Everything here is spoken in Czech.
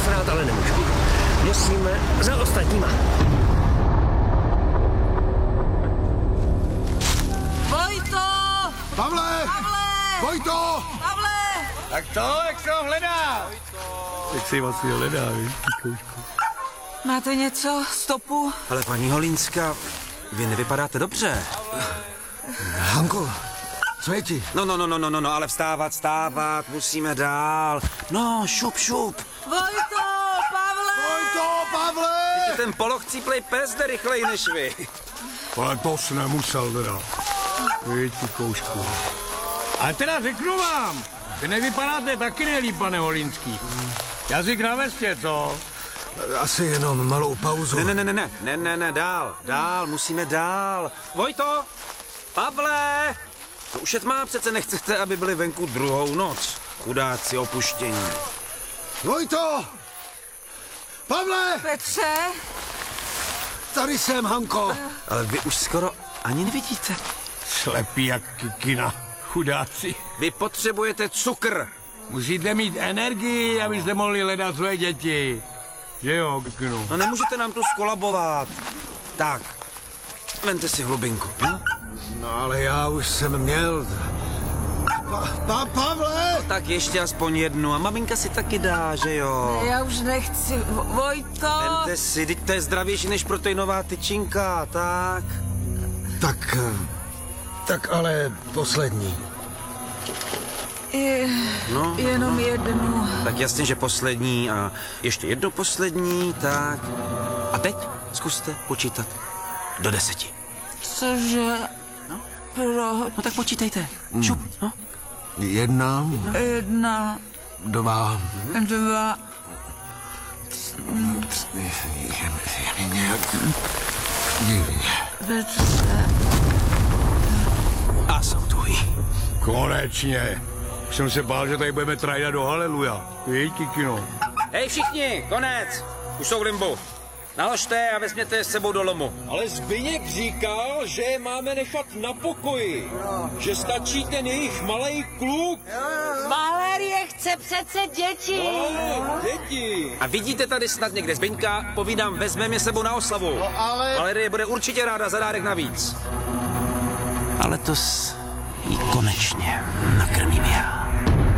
nasrát, ale nemůžu. Musíme za ostatníma. Vojto! Pavle! Vojto! Pavle! Tak to, jak se ho hledá? Jak se vlastně hledá, víš, koušku. Máte něco? Stopu? Ale paní Holínská, vy nevypadáte dobře. Hanko, co je ti? No, ale vstávat, musíme dál. No, šup. Vojto! Pavle! Vojto, Pavle! Ten polochcíplej pes jde rychleji než vy. Ale to jsi nemusel teda. Víš, koušku. Ale teda řeknu vám, vy nevypadáte taky nejlíp, pane Holínský. Jazyk na vestě, co? Asi jenom malou pauzu. Ne, dál, musíme dál. Vojto, Pavle, to už je tmá, přece nechcete, aby byli venku druhou noc. Chudáci opuštění. Vojto! Pavle! Petře? Tady jsem, Hanko. Ale vy už skoro ani nevidíte. Slepý jak kikina. Chudáci. Vy potřebujete cukr. Musíte mít energii, abyste mohli hledat své děti. Že jo, kikinu? No nemůžete nám tu skolabovat. Tak, vemte si hlubinku. Hm? No ale já už jsem měl... Pavle! Tak ještě aspoň jednu a maminka si taky dá, že jo? Já už nechci. Vojto! Vemte si, teď to je zdravější než proteinová tyčinka, tak. Tak ale poslední. Jenom jednu. Tak jasně, že poslední a ještě jedno poslední, tak. A teď zkuste počítat do 10. Cože? No tak počítejte. Šup, no. 1, 2, 2. Je mi nějak divně. A jsou tuhý. Konečně. Jsem se bál, že tady budeme trajdat do haleluja. Víš, kikino? Hej všichni, konec. Už jsou v limbu. Naložte a vezměte je s sebou do lomu. Ale Zbyněk říkal, že je máme nechat na pokoji. Že stačí ten jejich malej kluk. Valerie chce přece děti. No, děti. A vidíte tady snad někde Zbyňka? Povídám, vezmeme je sebou na oslavu. No, ale... Valerie bude určitě ráda za dárek navíc. Ale to jí konečně nakrmím já.